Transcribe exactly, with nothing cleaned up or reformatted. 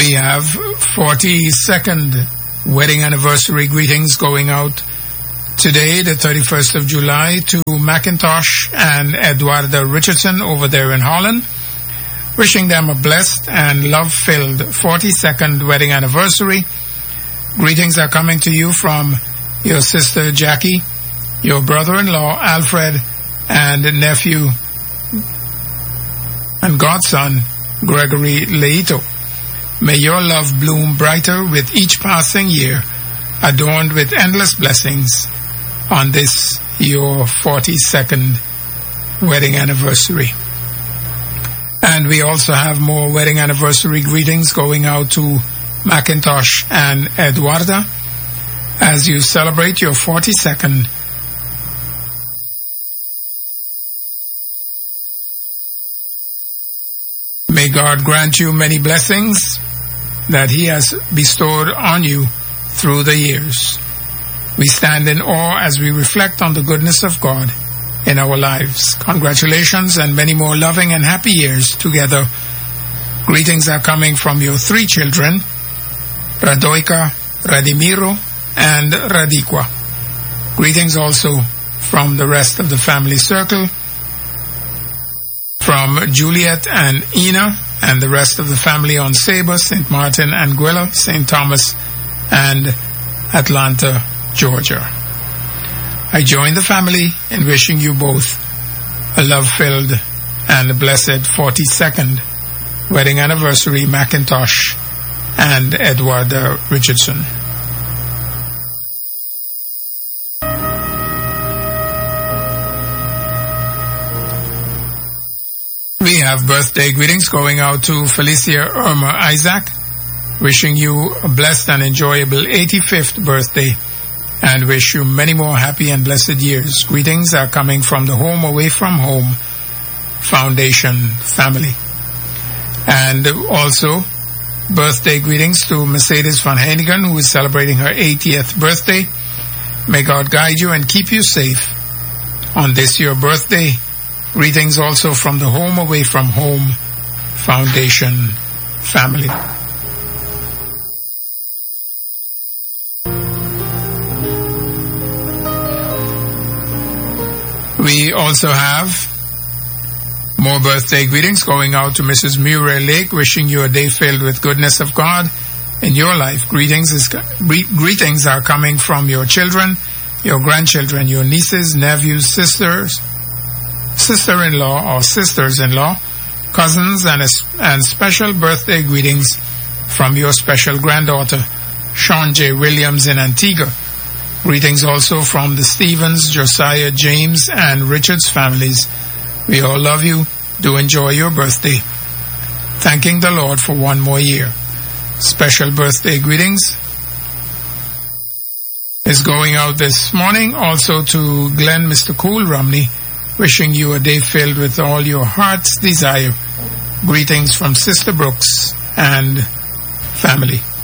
We have forty-second wedding anniversary greetings going out today, the thirty-first of July, to Macintosh and Eduarda Richardson over there in Holland. Wishing them a blessed and love-filled forty-second wedding anniversary. Greetings are coming to you from your sister Jackie, your brother-in-law Alfred, and nephew and godson Gregory Leito. May your love bloom brighter with each passing year, adorned with endless blessings on this, your forty-second wedding anniversary. And we also have more wedding anniversary greetings going out to Macintosh and Eduarda as you celebrate your forty-second. May God grant you many blessings that He has bestowed on you through the years. We stand in awe as we reflect on the goodness of God in our lives. Congratulations and many more loving and happy years together. Greetings are coming from your three children, Radoika, Radimiro, and Radikwa. Greetings also from the rest of the family circle, from Juliet and Ina and the rest of the family on Sabre, Saint Martin, Anguilla, Saint Thomas, and Atlanta, Georgia. I join the family in wishing you both a love-filled and blessed forty-second wedding anniversary, Macintosh and Eduarda Richardson. We have birthday greetings going out to Felicia Irma Isaac, wishing you a blessed and enjoyable eighty-fifth birthday, and wish you many more happy and blessed years. Greetings are coming from the Home Away From Home Foundation family. And also, birthday greetings to Mercedes van Heinigen, who is celebrating her eightieth birthday. May God guide you and keep you safe on this your birthday. Greetings also from the Home Away From Home Foundation family. We also have more birthday greetings going out to Missus Muriel Lake, wishing you a day filled with goodness of God in your life. Greetings is, greetings are coming from your children, your grandchildren, your nieces, nephews, sisters, sister-in-law or sisters-in-law, cousins, and, a, and special birthday greetings from your special granddaughter, Sean J. Williams in Antigua. Greetings also from the Stevens, Josiah, James, and Richards families. We all love you. Do enjoy your birthday. Thanking the Lord for one more year. Special birthday greetings is going out this morning also to Glenn, Mister Cool Romney, wishing you a day filled with all your heart's desire. Greetings from Sister Brooks and family.